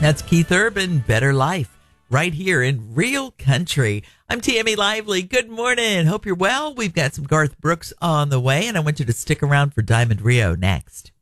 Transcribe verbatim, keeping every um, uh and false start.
That's Keith Urban, Better Life, right here in Real Country. I'm Tammy Lively. Good morning. Hope you're well. We've got some Garth Brooks on the way, and I want you to stick around for Diamond Rio next.